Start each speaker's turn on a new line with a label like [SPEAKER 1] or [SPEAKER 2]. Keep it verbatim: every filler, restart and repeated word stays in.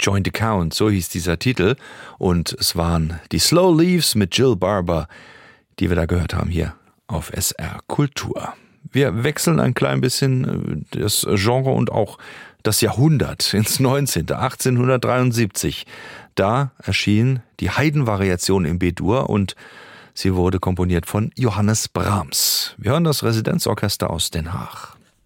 [SPEAKER 1] Joint Account, so hieß dieser Titel. Und es waren die Slow Leaves mit Jill Barber, die wir da gehört haben hier auf S R Kultur. Wir wechseln ein klein bisschen das Genre und auch das Jahrhundert ins neunzehnte. achtzehnhundertdreiundsiebzig. Da erschien die Haydn-Variation in B-Dur und sie wurde komponiert von Johannes Brahms. Wir hören das Residenzorchester aus Den Haag.